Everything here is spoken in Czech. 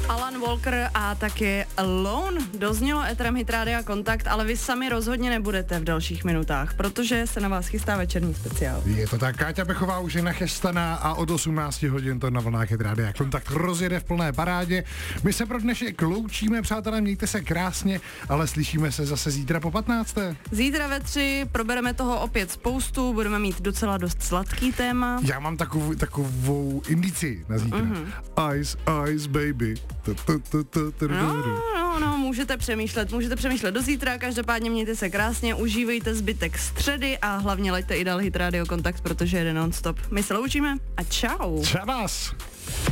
Alan Walker a taky Alone doznělo éterem Hit Rádia Kontakt, ale vy sami rozhodně nebudete v dalších minutách, protože se na vás chystá večerní speciál. Je to tak, Káťa Pechová už je nachystaná a od 18 hodin to na vlnách Hit Rádia Kontakt rozjede v plné parádě. My se pro dnešek loučíme, přátelé, mějte se krásně, ale slyšíme se zase zítra po 15. Zítra ve 3 probereme toho opět spoustu, budeme mít docela dost sladký téma. Já mám takovou indici na zítra. Ice, ice, baby. No, můžete přemýšlet do zítra, každopádně mějte se krásně, užívejte zbytek středy a hlavně laďte i dál Hit Radio Kontakt, protože jede non-stop. My se loučíme a čau. Čau vás.